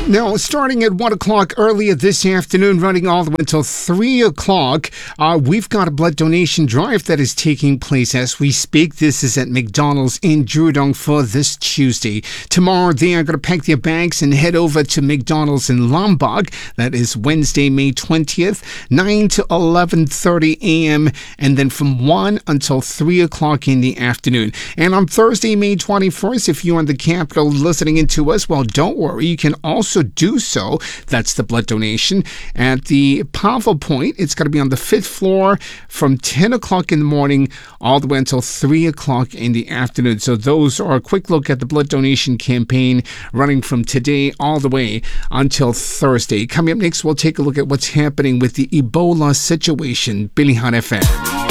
Now, starting at 1 o'clock earlier this afternoon, running all the way until 3 o'clock, we've got a blood donation drive that is taking place as we speak. This is at McDonald's in Jurong for this Tuesday. Tomorrow, they are going to pack their bags and head over to McDonald's in Lombok. That is Wednesday, May 20th, 9 to 11:30 a.m., and then from 1 until 3 o'clock in the afternoon. And on Thursday, May 21st, if you're in the capital listening in to us, well, don't worry. You can also do so. That's the blood donation at the Pavel Point. It's going to be on the 5th floor from 10 o'clock in the morning all the way until 3 o'clock in the afternoon. So those are a quick look at the blood donation campaign running from today all the way until Thursday. Coming up next, we'll take a look at what's happening with the Ebola situation. Bilihan FM.